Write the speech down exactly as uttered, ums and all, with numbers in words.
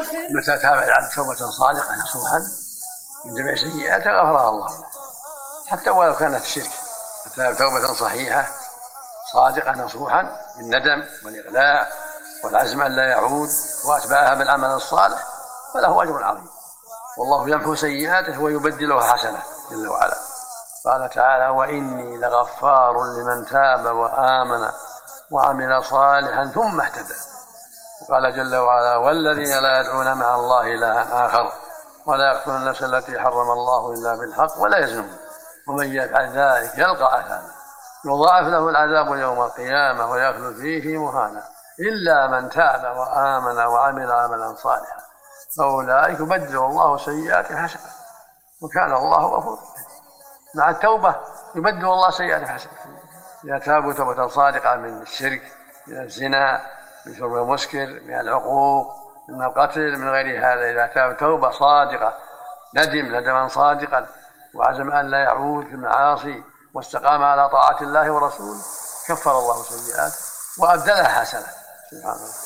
متى تاب العبد توبة صادقة نصوحا من جميع سيئاته غفرها الله، حتى ولو كانت الشرك، تاب توبة صحيحة صادقة نصوحا بالندم والإقلاع والعزم أن لا يعود وأتبعها بالعمل الصالح فله أجر عظيم، والله يمحو سيئاته ويبدلها حسنة جل وعلا. قال تعالى: وإني لغفار لمن تاب وآمن وعمل صالحا ثم اهتدى. وقال جل وعلا: والذين لا يدعون مع الله إلها آخر ولا يقتلون النفس التي حرم الله إلا بالحق ولا يزنون ومن يفعل ذلك يلقى أثاما يضاعف له العذاب يوم القيامة ويخلد فيه مهانا إلا من تاب وآمن وعمل عملا صالحا فأولئك يبدل الله سيئاتهم حسنات وكان الله غفورا. مع التوبة يبدل الله سيئاتهم حسنات، إذا تابوا توبة صادقة من الشرك، من الزنا، من شرب المسكر، من العقوق، من القتل، من غير هذا، إذا تاب توبة صادقة ندم ندما صادقا وعزم أن لا يعود في المعاصي واستقام على طاعة الله ورسوله كفر الله سيئاته وأبدلها حسنة. سبحان الله.